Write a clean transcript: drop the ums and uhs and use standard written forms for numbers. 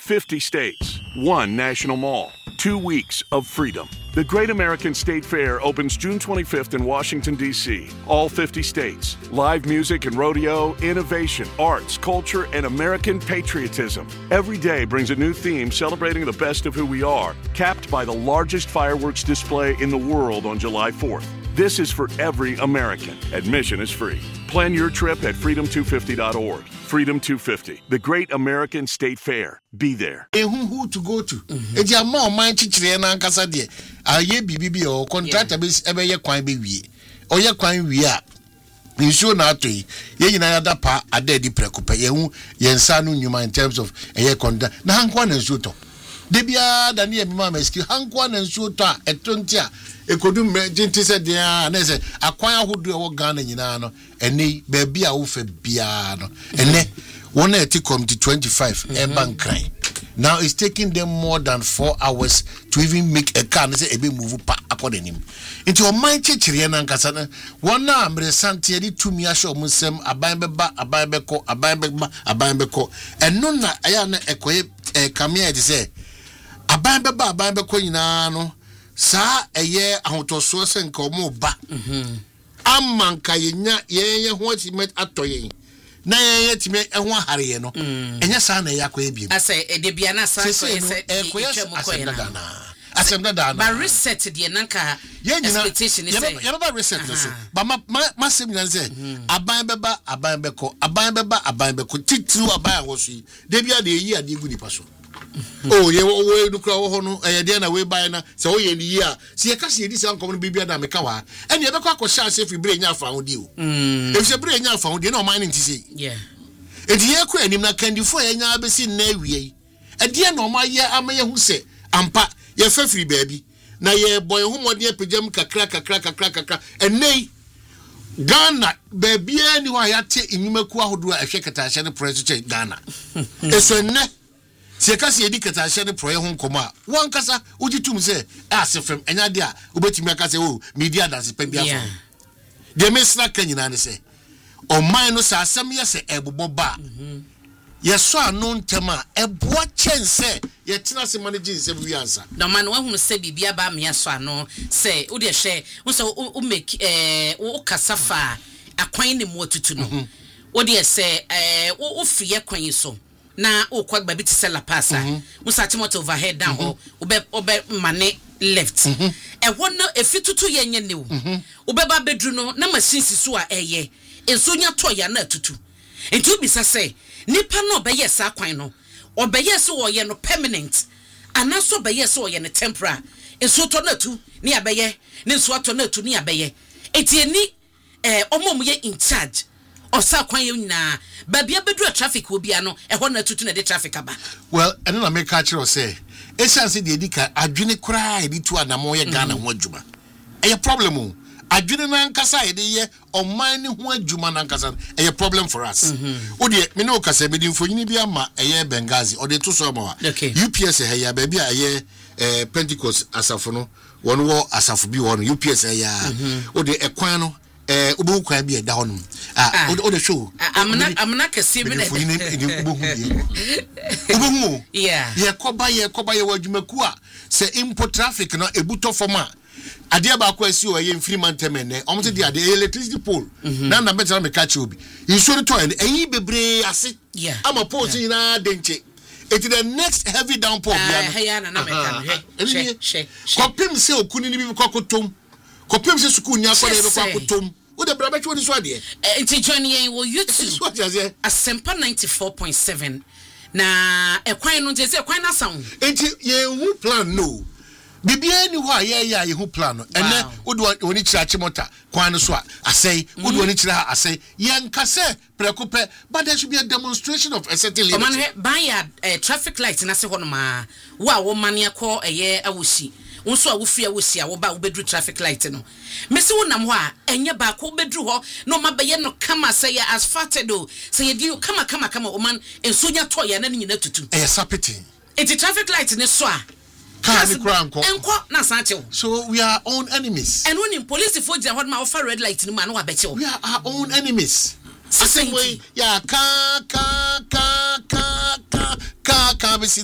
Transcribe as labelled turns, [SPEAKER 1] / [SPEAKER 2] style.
[SPEAKER 1] 50 states, 1 national mall, 2 weeks of freedom. The Great American State Fair opens June 25th in Washington, D.C. All 50 states. Live music and rodeo, innovation, arts, culture, and American patriotism. Every day brings a new theme celebrating the best of who we are, capped by the largest fireworks display in the world on July 4th. This is for every American. Admission is free. Plan your trip at freedom250.org. Freedom 250, the Great American State Fair. Be there.
[SPEAKER 2] Who to go to? It's a more mind chichire na nkasa de. Aye bibi o contractor be ebe ye kwan be wie. O ye kwan wie a. Nsuo na atoi. Ye nyina ya da pa ade di prekope ye hu ye nsa no nyuma in terms of eye konda. Na hankwa na nsuo to. De bia da ne e ma maski hankwa na nsuo to a etonti a ekodum jinti se de a na se akwan ahodo e wo Ghana nyina no eni ba bia wo fa bia no ene one eti committee 25 urban crime. Now it's taking them more than 4 hours to even make a car and say ebe move pa according him into your mind chichire na nkasa na one na amre santie di tumi ahye omusem aban beba aban beko eno na aya na ekoye kamia de say aban beko nyina no sa eye ahotoso se nka omo ba amanka yenya ye ho atimet atoye na ye time ehwo hare no enya sa na ya kwa ebiem
[SPEAKER 3] ase de bia na sa so
[SPEAKER 2] asem da
[SPEAKER 3] ba reset de nanka expectation is say
[SPEAKER 2] ya ba reset no so ba ma sem nyan say aban beko titru aban wo so de bia de yi ade gu nipa so oh ye wo no kra wo ho no e de na we buy na se wo ye ni yi a se ye ka se di san komo bibia da meka wa ene ye be kwa akosha se fi bre nya afa ho di o e se bre nya afa ho di na o man nti se
[SPEAKER 3] yeah
[SPEAKER 2] e di ye ko anim na kandifo ye nya abesi na awie e de na o ma ye amaye hu se ampa ye fa firi baabi na ye boy hu modde pejam kakra enei Ghana baabi ani wa ya te enyumaku ahodo a ehwe katashe ne president Ghana eso ne se ka se edi katashe ne pro ye ho nkoma a won kasa ugitum se asefem enya de a obetimi aka se o media dance pe bia fo de mesna kanyina ne se o man no sa asem ye se ebobo ba yeso anu ntema eboa chense ye tena se manage se wi ansa
[SPEAKER 3] no man wa hu se bibia ba me yeso anu se wo de hwe wo se wo make wo kasafa akwan ne mo tutu no wo de se wo fiye kwan so na wo kwa ba bi ti se la pasa wo sa timoto overhead down ho obe mane left ho no efitutu ye nye ne wo obe ba bedru no na machine siso a eye enso nya to ya na tutu entu bi se nipa no obeye sa kwan no obeye so wo ye no permanent anaso obeye so wo ye no temporary enso to na tu ni abeye ni enso to na tu ni abeye etieni omom ye in charge osa kwan ye nyina ba bia bedru traffic wo bia no ho na tutu na de traffic aba
[SPEAKER 2] well eno na make catch you say essence de edika adwene kra edi tu adamo ye Ghana ho adwuma e problem o adwene na nkasa ye de ye oman ne ho adwuma na nkasa e problem for us o de me no kasa me di mfonyini bia ma e Benghazi o de to so ma UPS he ya ba bia ye Pentecost asafo no won wo asafo bi won UPS he ya o de ekwan no ubu kwa bi da honum o de show
[SPEAKER 3] amna kase bi na
[SPEAKER 2] ubu
[SPEAKER 3] yeah
[SPEAKER 2] ye koba ye wadwumaku a se import traffic no ebuto forma ade ba kwa si o ye mfiri mantemene omte de ade electricity pole na better me catch obi insure to eyi bebre ase ama pole nyina denche it is the next heavy downpour
[SPEAKER 3] na meka she
[SPEAKER 2] kopim se okuni ni bi kokotom kopim se suku nya so na be kokotom wo de brabe chwo ni so ade
[SPEAKER 3] enti join yen wo YouTube Asempa 94.7 na ekwan no je se ekwan na sound
[SPEAKER 2] enti ye hu plan no bibia ni ho aye hu plan no ene wo de oni kira chimota kwan no so a asai wo de oni kira asai ye nkase prekope but there should be a demonstration of a certain limit
[SPEAKER 3] man buy traffic light na se ho no ma wo man yakọ eye awosi wonso a wofia wosi a wo ba wo bedru traffic light no mesi wonam ho a enye ba ko bedru ho no mabaye no kama say asphalted o say you kama o man enso nya to ya na nyina tutu
[SPEAKER 2] sapeti
[SPEAKER 3] enti traffic light ne so a
[SPEAKER 2] car ni kra enko
[SPEAKER 3] na sanche
[SPEAKER 2] so we are own enemies
[SPEAKER 3] and when police for jam ho ma offer red light ni ma na wa beche
[SPEAKER 2] we are our own enemies same way ya ka